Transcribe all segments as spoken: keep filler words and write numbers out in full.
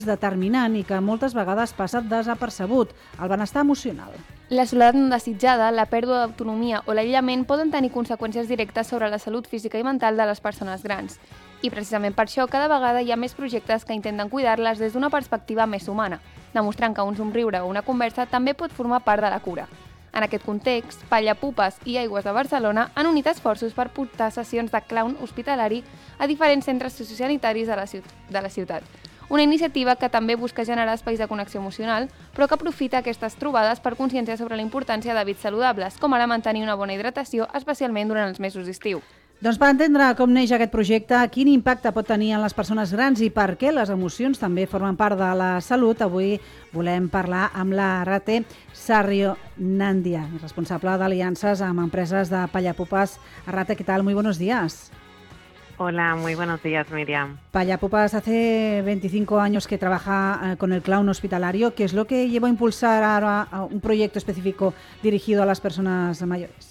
determinant i que moltes vegades passa desapercebut, el benestar emocional. La soledat no desitjada, la pèrdua d'autonomia o l'aïllament poden tenir conseqüències directes sobre la salut física i mental de les persones grans. I precisament per això cada vegada hi ha més projectes que intenten cuidar-les des d'una perspectiva més humana, demostrant que un somriure o una conversa també pot formar part de la cura. En aquest context, Pallapupes i Aigües de Barcelona han unit esforços per portar sessions de clown hospitalari a diferents centres sociosanitaris de la, ciut- de la ciutat. Una iniciativa que també busca generar espais de connexió emocional, però que aprofita aquestes trobades per conscienciar sobre la importància d'hàbits saludables, com ara mantenir una bona hidratació, especialment durant els mesos d'estiu. Doncs per entendre com neix aquest projecte, quin impacte pot tenir en les persones grans i per què les emocions també formen part de la salut, avui volem parlar amb la Arrate Sarrionandia, responsable d'aliances amb empreses de Pallapupes. Arrate, ¿qué tal? Muy buenos días. Hola, muy buenos días, Miriam. Pallapupes hace veinticinco años que trabaja eh, con el clown hospitalario. ¿Qué es lo que llevó a impulsar ahora a un proyecto específico dirigido a las personas mayores?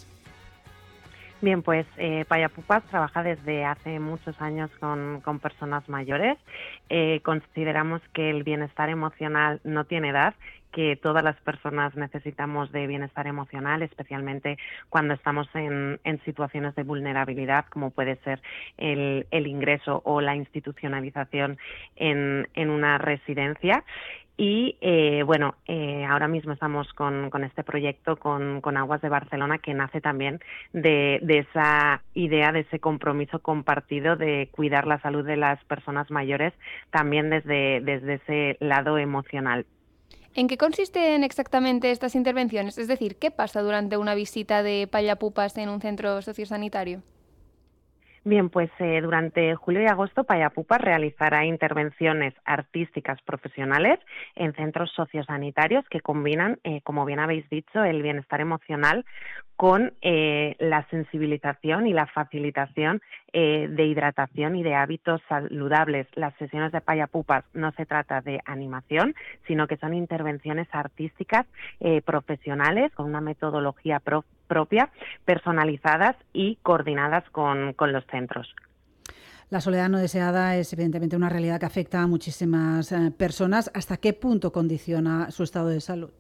Bien, pues eh, Pallapupes trabaja desde hace muchos años con, con personas mayores. Eh, consideramos que el bienestar emocional no tiene edad, que todas las personas necesitamos de bienestar emocional, especialmente cuando estamos en, en situaciones de vulnerabilidad, como puede ser el, el ingreso o la institucionalización en, en una residencia. Y eh, bueno, eh, ahora mismo estamos con, con este proyecto con, con Aguas de Barcelona, que nace también de, de esa idea, de ese compromiso compartido de cuidar la salud de las personas mayores, también desde, desde ese lado emocional. ¿En qué consisten exactamente estas intervenciones? Es decir, ¿qué pasa durante una visita de Pallapupes en un centro sociosanitario? Bien, pues eh, durante julio y agosto Pallapupes realizará intervenciones artísticas profesionales en centros sociosanitarios que combinan, eh, como bien habéis dicho, el bienestar emocional con eh, la sensibilización y la facilitación eh, de hidratación y de hábitos saludables. Las sesiones de Pallapupes no se trata de animación, sino que son intervenciones artísticas eh, profesionales con una metodología pro propia, personalizadas y coordinadas con, con los centros. La soledad no deseada es evidentemente una realidad que afecta a muchísimas eh, personas. ¿Hasta qué punto condiciona su estado de salud?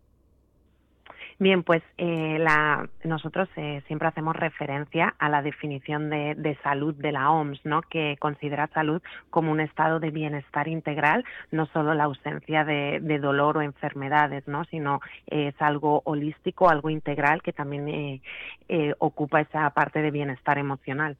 Bien, pues eh, la, nosotros eh, siempre hacemos referencia a la definición de, de salud de la O M S, ¿no?, que considera salud como un estado de bienestar integral, no solo la ausencia de, de dolor o enfermedades, ¿no?, sino eh, es algo holístico, algo integral que también eh, eh, ocupa esa parte de bienestar emocional.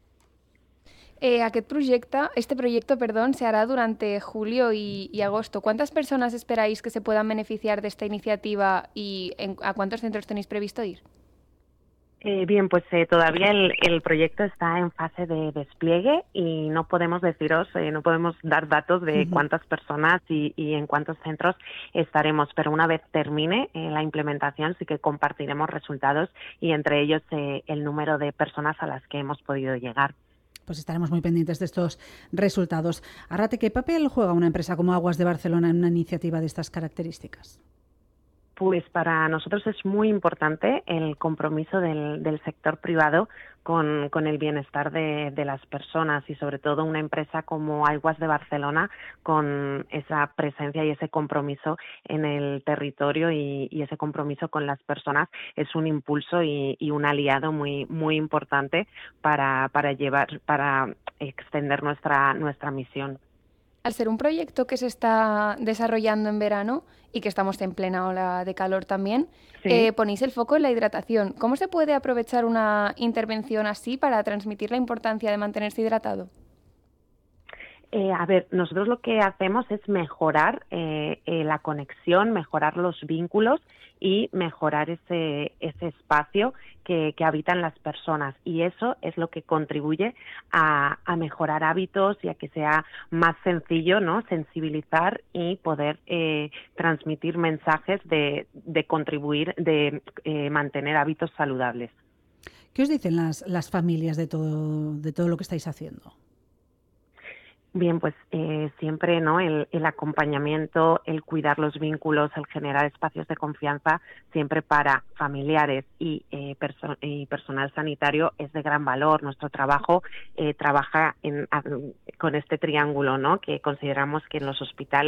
Eh, aquest projecte, este proyecto, perdón, se hará durante julio y, y agosto. ¿Cuántas personas esperáis que se puedan beneficiar de esta iniciativa y en, a cuántos centros tenéis previsto ir? Eh, bien, pues eh, todavía el, el proyecto está en fase de despliegue y no podemos deciros, eh, no podemos dar datos de uh-huh. cuántas personas y, y en cuántos centros estaremos, pero una vez termine eh, la implementación sí que compartiremos resultados y entre ellos eh, el número de personas a las que hemos podido llegar. Pues estaremos muy pendientes de estos resultados. Arrate, ¿qué papel juega una empresa como Aguas de Barcelona en una iniciativa de estas características? Pues para nosotros es muy importante el compromiso del, del sector privado con, con el bienestar de, de las personas y sobre todo una empresa como Aigües de Barcelona con esa presencia y ese compromiso en el territorio y, y ese compromiso con las personas es un impulso y, y un aliado muy muy importante para, para llevar para extender nuestra nuestra misión. Al ser un proyecto que se está desarrollando en verano y que estamos en plena ola de calor también, sí. eh, ponéis el foco en la hidratación. ¿Cómo se puede aprovechar una intervención así para transmitir la importancia de mantenerse hidratado? Eh, a ver, nosotros lo que hacemos es mejorar eh, eh, la conexión, mejorar los vínculos y mejorar ese, ese espacio que, que habitan las personas. Y eso es lo que contribuye a, a mejorar hábitos y a que sea más sencillo, ¿no?, sensibilizar y poder eh, transmitir mensajes de, de contribuir, de eh, mantener hábitos saludables. ¿Qué os dicen las, las familias de todo, de todo lo que estáis haciendo? Bien, pues eh, siempre, ¿no? El, el acompañamiento, el cuidar los vínculos, el generar espacios de confianza, siempre para familiares y, eh, perso y personal sanitario es de gran valor. Nuestro trabajo eh, trabaja en, a, con este triángulo, ¿no? Que consideramos que en los hospitales